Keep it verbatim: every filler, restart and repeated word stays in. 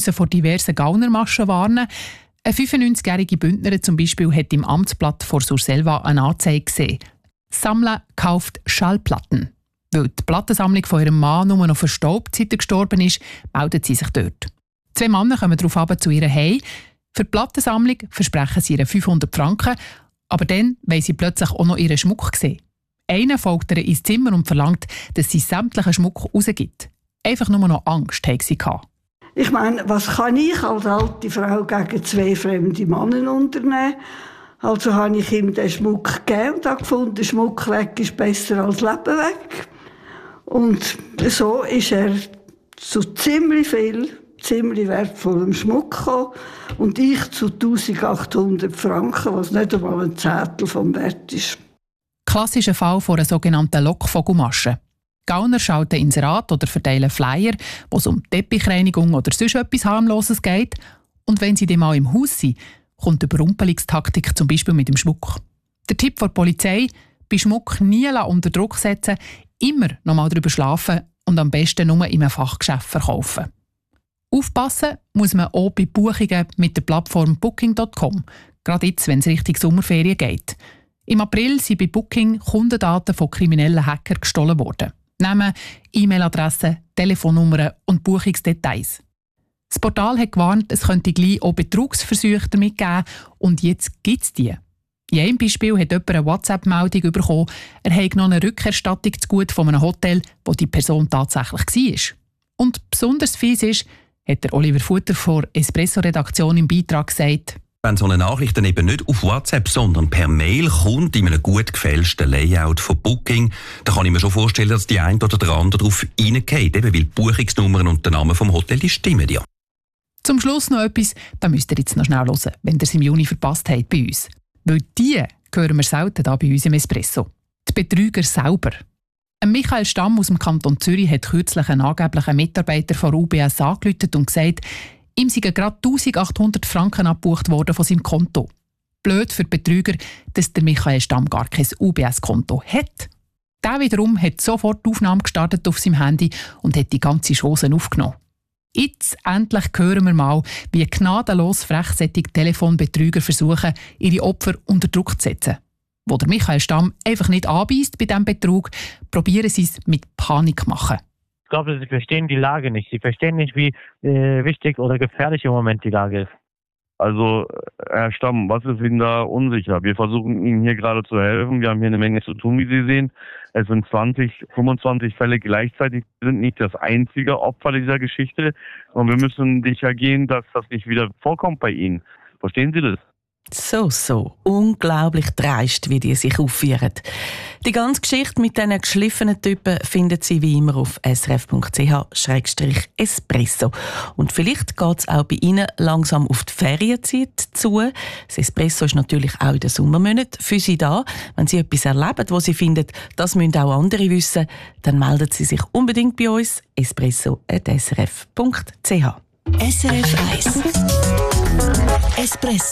müssen vor diversen Gaunermaschen warnen. Eine fünfundneunzigjährige Bündnerin zum Beispiel hat im Amtsblatt vor Surselva eine Anzeige gesehen. Sammler kauft Schallplatten. Weil die Plattensammlung von ihrem Mann nur noch verstaubt, seit er gestorben ist, meldet sie sich dort. Zwei Männer kommen darauf zu ihr Heim. Für die Plattensammlung versprechen sie ihr fünfhundert Franken, aber dann wollen sie plötzlich auch noch ihren Schmuck sehen. Einer folgt ihr ins Zimmer und verlangt, dass sie sämtlichen Schmuck rausgibt. Einfach nur noch Angst hatte sie. Ich meine, was kann ich als alte Frau gegen zwei fremde Männer unternehmen? Also habe ich ihm den Schmuck gegeben und habe gefunden, Schmuck weg ist besser als Leben weg. Und so ist er zu ziemlich viel, ziemlich wertvollem Schmuck gekommen und ich zu eintausendachthundert Franken, was nicht einmal ein Zehntel vom Wert ist. Klassischer Fall von einer sogenannten Lockvogelmasche. Gauner schalten Inserat oder verteilen Flyer, wo es um Teppichreinigung oder sonst etwas Harmloses geht. Und wenn sie dann mal im Haus sind, kommt die Überrumpelungstaktik zum Beispiel mit dem Schmuck. Der Tipp der Polizei: bei Schmuck nie unter Druck setzen, immer noch mal darüber schlafen und am besten nur in einem Fachgeschäft verkaufen. Aufpassen muss man auch bei Buchungen mit der Plattform Booking Punkt com, gerade jetzt, wenn es Richtung Sommerferien geht. Im April sind bei Booking Kundendaten von kriminellen Hackern gestohlen worden. Namen, E-Mail-Adressen, Telefonnummern und Buchungsdetails. Das Portal hat gewarnt, es könnte gleich auch Betrugsversuche damit geben, und jetzt gibt es die. In einem Beispiel hat jemand eine WhatsApp-Meldung bekommen, er habe noch eine Rückerstattung zugute von einem Hotel, wo die Person tatsächlich war. Und besonders fies ist, hat der Oliver Futter von Espresso-Redaktion im Beitrag gesagt: Wenn so eine Nachricht dann eben nicht auf WhatsApp, sondern per Mail kommt, in einem gut gefälschten Layout von Booking, dann kann ich mir schon vorstellen, dass die eine oder der andere darauf reingeht, eben weil die Buchungsnummern und der Name vom Hotel, die stimmen ja. Zum Schluss noch etwas, da müsst ihr jetzt noch schnell hören, wenn ihr es im Juni verpasst habt bei uns. Weil die hören wir selten hier bei uns im Espresso. Die Betrüger selber. Michael Stamm aus dem Kanton Zürich hat kürzlich einen angeblichen Mitarbeiter von U B S angerufen und gesagt, ihm seien gerade eintausendachthundert Franken abgebucht worden von seinem Konto. Blöd für die Betrüger, dass der Michael Stamm gar kein U B S-Konto hat. Der wiederum hat sofort die Aufnahme gestartet auf seinem Handy und hat die ganze Chose aufgenommen. Jetzt endlich hören wir mal, wie gnadenlos frechsättige Telefonbetrüger versuchen, ihre Opfer unter Druck zu setzen. Wo der Michael Stamm einfach nicht anbeißt bei diesem Betrug, probieren sie es mit Panik machen. Ich glaube, sie verstehen die Lage nicht. Sie verstehen nicht, wie äh, wichtig oder gefährlich im Moment die Lage ist. Also, Herr Stamm, was ist Ihnen da unsicher? Wir versuchen Ihnen hier gerade zu helfen. Wir haben hier eine Menge zu tun, wie Sie sehen. Es sind zwanzig, fünfundzwanzig Fälle gleichzeitig. Wir sind nicht das einzige Opfer dieser Geschichte. Und wir müssen sicher gehen, dass das nicht wieder vorkommt bei Ihnen. Verstehen Sie das? So, so. Unglaublich dreist, wie die sich aufführen. Die ganze Geschichte mit diesen geschliffenen Typen findet Sie wie immer auf s r f punkt c h schrägstrich espresso. Und vielleicht geht es auch bei Ihnen langsam auf die Ferienzeit zu. Das Espresso ist natürlich auch in den Sommermonaten für Sie da. Wenn Sie etwas erleben, wo Sie finden, das müssen auch andere wissen, dann melden Sie sich unbedingt bei uns. espresso at s r f punkt c h. S R F eins Espresso.